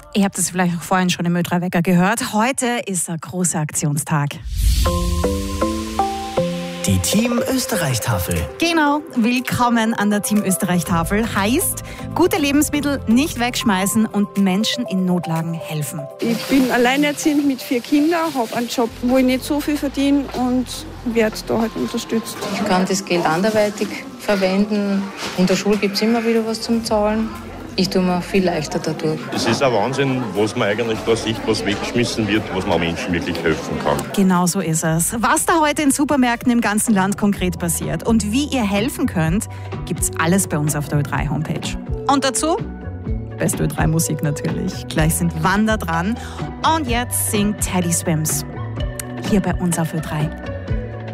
Ihr habt es vielleicht auch vorhin schon im Ö3-Wecker gehört. Heute ist ein großer Aktionstag. Die Team Österreich-Tafel. Genau, willkommen an der Team Österreich-Tafel. Heißt, gute Lebensmittel nicht wegschmeißen und Menschen in Notlagen helfen. Ich bin alleinerziehend mit 4 Kindern, habe einen Job, wo ich nicht so viel verdiene und werde da halt unterstützt. Ich kann das Geld anderweitig verwenden. In der Schule gibt es immer wieder was zum Zahlen. Ich tue mir viel leichter dadurch. Es ist ein Wahnsinn, was man eigentlich da sieht, was weggeschmissen wird, was man Menschen wirklich helfen kann. Genau so ist es. Was da heute in Supermärkten im ganzen Land konkret passiert und wie ihr helfen könnt, gibt's alles bei uns auf der Ö3-Homepage. Und dazu beste Ö3-Musik natürlich. Gleich sind Wander dran und jetzt singt Teddy Swims. Hier bei uns auf Ö3.